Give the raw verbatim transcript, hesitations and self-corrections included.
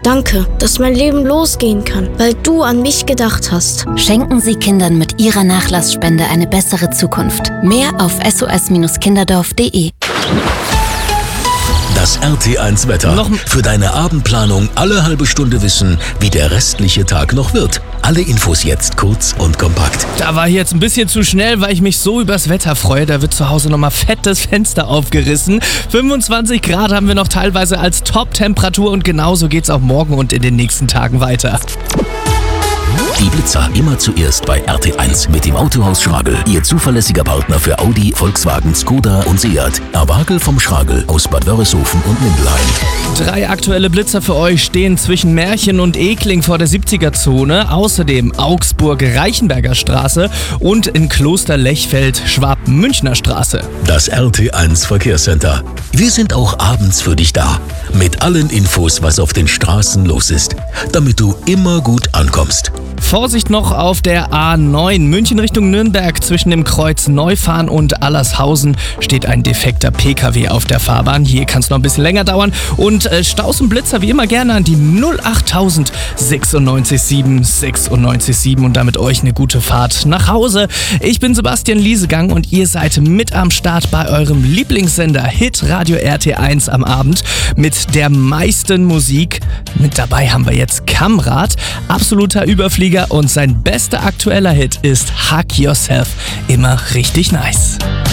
Danke, dass mein Leben losgehen kann, weil du an mich gedacht hast. Schenken Sie Kindern mit Ihrer Nachlassspende eine bessere Zukunft. Mehr auf s o s kinderdorf punkt d e. Das R T eins Wetter. Noch- Für deine Abendplanung alle halbe Stunde wissen, wie der restliche Tag noch wird. Alle Infos jetzt kurz und kompakt. Da war ich jetzt ein bisschen zu schnell, weil ich mich so übers Wetter freue. Da wird zu Hause nochmal fettes Fenster aufgerissen. fünfundzwanzig Grad haben wir noch teilweise als Top-Temperatur und genauso geht's auch morgen und in den nächsten Tagen weiter. Die Blitzer immer zuerst bei R T eins mit dem Autohaus Schragel. Ihr zuverlässiger Partner für Audi, Volkswagen, Skoda und Seat. Erwagel vom Schragel aus Bad Wörishofen und Mindelheim. Drei aktuelle Blitzer für euch stehen zwischen Märchen und Ekling vor der siebziger-Zone. Außerdem Augsburg-Reichenberger Straße und in Kloster-Lechfeld Schwab-Münchner Straße. Das R T eins Verkehrscenter. Wir sind auch abends für dich da. Mit allen Infos, was auf den Straßen los ist. Damit du immer gut ankommst. Vorsicht noch auf der A neun München Richtung Nürnberg. Zwischen dem Kreuz Neufahren und Allershausen steht ein defekter P K W auf der Fahrbahn. Hier kann es noch ein bisschen länger dauern. Und äh, Staus und Blitzer wie immer gerne an die null achttausend sechsundneunzig sieben sechsundneunzig sieben und damit euch eine gute Fahrt nach Hause. Ich bin Sebastian Liesegang und ihr seid mit am Start bei eurem Lieblingssender Hit Radio R T eins am Abend mit der meisten Musik. Mit dabei haben wir jetzt Kamrat, absoluter Überflieger, und sein bester aktueller Hit ist Hug Yourself. Immer richtig nice.